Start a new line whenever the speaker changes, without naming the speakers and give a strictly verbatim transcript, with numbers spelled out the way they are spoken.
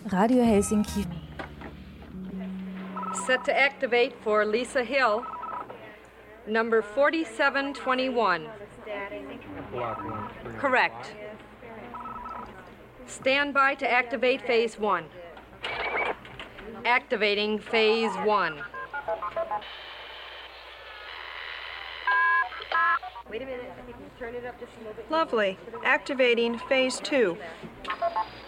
Radio Helsinki.
Set to activate for Lisa Hill, number forty-seven twenty-one. Correct. Stand by to activate phase one. Activating phase one. Wait a minute, I think we'll turn it up just a little bit.
Lovely. Activating phase two.